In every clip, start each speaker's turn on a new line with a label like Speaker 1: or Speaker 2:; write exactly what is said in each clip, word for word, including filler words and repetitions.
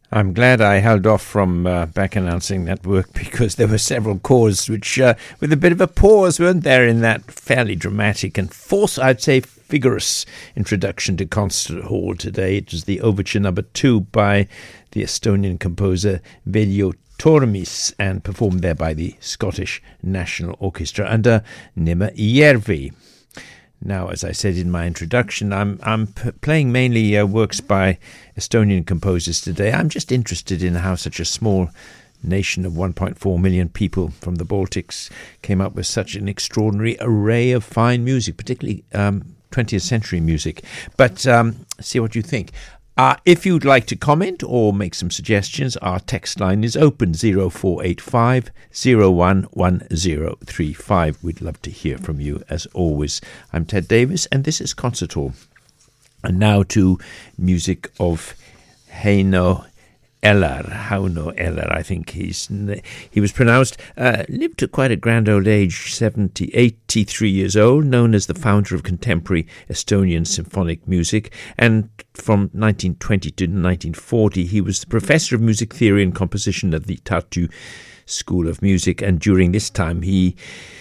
Speaker 1: I'm glad I held off from uh, back announcing that work because there were several chords which, uh, with a bit of a pause, weren't there in that fairly dramatic and force, I'd say, vigorous introduction to Concert Hall today. It was the Overture Number Two by the Estonian composer Veljo Tormis and performed there by the Scottish National Orchestra under Nima Järvi. Now, as I said in my introduction, I'm I'm p- playing mainly uh, works by Estonian composers today. I'm just interested in how such a small nation of one point four million people from the Baltics came up with such an extraordinary array of fine music, particularly um, twentieth century music. But um, see what you think. Uh, if you'd like to comment or make some suggestions, our text line is open, zero four eight five, zero one one zero three five. We'd love to hear from you, as always. I'm Ted Davis, and this is Concert Hall. And now to music of Heino Eller, Hauno Eller, I think he's he was pronounced, uh, lived to quite a grand old age, seventy, eighty-three years old, known as the founder of contemporary Estonian symphonic music, and from nineteen twenty to nineteen forty he was the professor of music theory and composition at the Tartu School of Music, and during this time he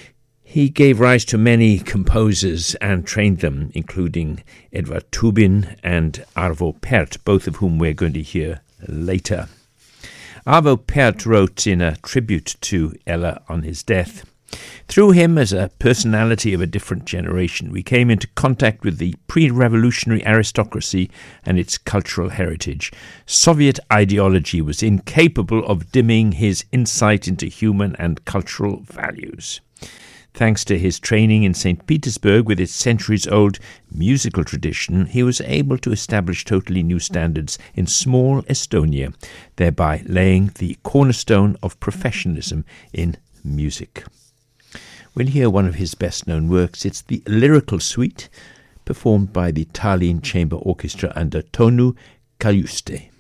Speaker 1: He gave rise to many composers and trained them, including Edvard Tubin and Arvo Pärt, both of whom we're going to hear later. Arvo Pärt wrote in a tribute to Eller on his death, "Through him, as a personality of a different generation, we came into contact with the pre-revolutionary aristocracy and its cultural heritage. Soviet ideology was incapable of dimming his insight into human and cultural values. Thanks to his training in Saint Petersburg with its centuries-old musical tradition, he was able to establish totally new standards in small Estonia, thereby laying the cornerstone of professionalism in music." We'll hear one of his best-known works. It's the Lyrical Suite, performed by the Tallinn Chamber Orchestra under Tõnu Kaljuste.